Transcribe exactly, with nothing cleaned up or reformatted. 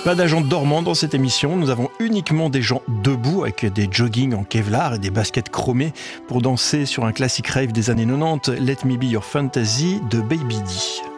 Pas d'agents dormants dans cette émission, nous avons uniquement des gens debout avec des joggings en Kevlar et des baskets chromées pour danser sur un classique rave des années quatre-vingt-dix, Let Me Be Your Fantasy de Baby D.